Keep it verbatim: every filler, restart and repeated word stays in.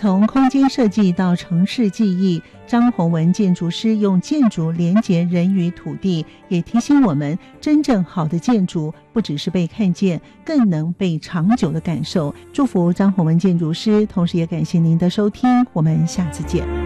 从空间设计到城市记忆，张宏文建筑师用建筑连结人与土地，也提醒我们，真正好的建筑不只是被看见，更能被长久的感受。祝福张宏文建筑师，同时也感谢您的收听，我们下次见。